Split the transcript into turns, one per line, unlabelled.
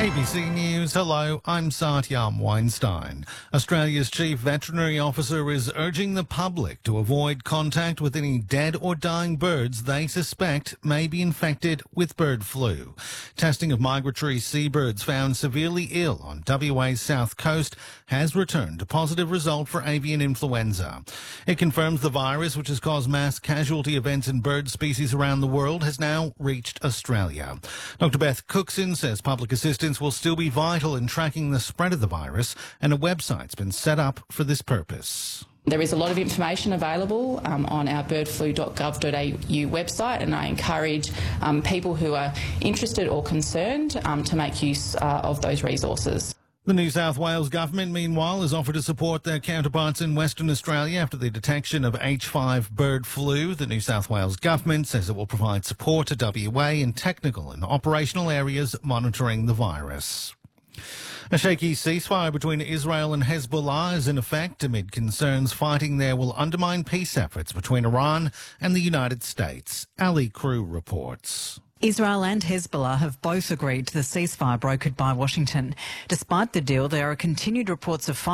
ABC News, hello, I'm Satyam Weinstein. Australia's Chief Veterinary Officer is urging the public to avoid contact with any dead or dying birds they suspect may be infected with bird flu. Testing of migratory seabirds found severely ill on WA's south coast has returned a positive result for avian influenza. It confirms the virus, which has caused mass casualty events in bird species around the world, has now reached Australia. Dr. Beth Cookson says public assistance will still be vital in tracking the spread of the virus, and a website's been set up for this purpose.
There is a lot of information available on our birdflu.gov.au website, and I encourage people who are interested or concerned to make use of those resources.
The New South Wales government, meanwhile, has offered to support their counterparts in Western Australia after the detection of H5 bird flu. The New South Wales government says it will provide support to WA in technical and operational areas monitoring the virus. A shaky ceasefire between Israel and Hezbollah is in effect amid concerns fighting there will undermine peace efforts between Iran and the United States. Ali Crew reports.
Israel and Hezbollah have both agreed to the ceasefire brokered by Washington. Despite the deal, there are continued reports of